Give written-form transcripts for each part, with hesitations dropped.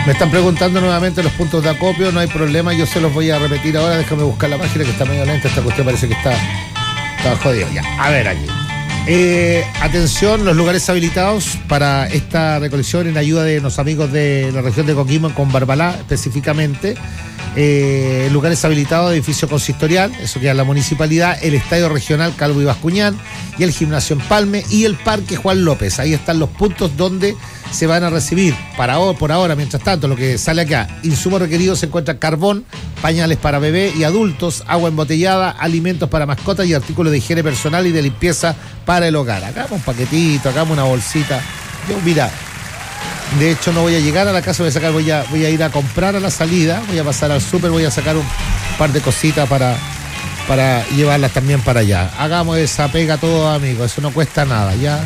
Me están preguntando nuevamente los puntos de acopio, no hay problema, yo se los voy a repetir ahora, déjame buscar la página que está medio lenta, esta cuestión parece que está jodido. Ya, a ver aquí. Atención, los lugares habilitados para esta recolección en ayuda de los amigos de la región de Coquimbo con Barbalá específicamente. Lugares habilitados, edificio consistorial, eso queda en la municipalidad, el estadio regional Calvo y Bascuñán y el gimnasio Empalme y el parque Juan López. Ahí están los puntos donde se van a recibir por ahora, mientras tanto, lo que sale acá. Insumos requeridos se encuentran carbón, pañales para bebé y adultos, agua embotellada, alimentos para mascotas y artículos de higiene personal y de limpieza para el hogar. Acá un paquetito, acá una bolsita. Yo, mira, de hecho no voy a llegar a la casa, voy a ir a comprar a la salida, voy a pasar al súper, voy a sacar un par de cositas para llevarlas también para allá. Hagamos esa pega todos, amigos, eso no cuesta nada, ya.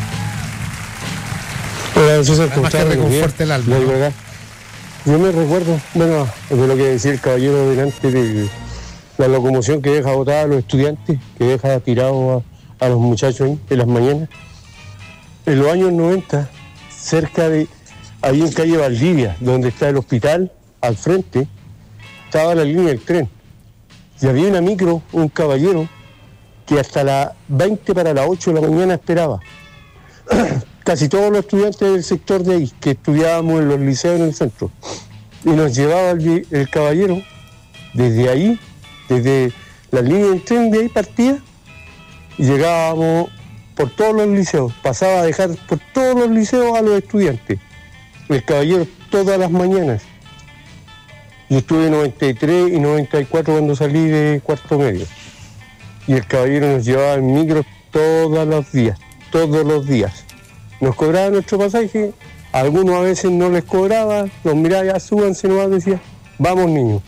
Además que reconforte el alma, ¿no? Yo me recuerdo, bueno, de lo que decía el caballero delante, de la locomoción que deja botada a los estudiantes, que deja tirado a los muchachos ahí en las mañanas. En los años 90, cerca de, ahí en calle Valdivia, donde está el hospital, al frente, estaba la línea del tren. Y había una micro, un caballero, que hasta las 20 para las 8 de la mañana esperaba. Casi todos los estudiantes del sector de ahí, que estudiábamos en los liceos en el centro. Y nos llevaba el caballero, desde ahí, desde la línea del tren, de ahí partía, y llegábamos por todos los liceos, pasaba a dejar por todos los liceos a los estudiantes. El caballero todas las mañanas. Yo estuve en 93 y 94 cuando salí de cuarto medio. Y el caballero nos llevaba en micro todos los días. Nos cobraba nuestro pasaje, a algunos a veces no les cobraba, los miraba, ya súbanse nomás, decía, vamos niños.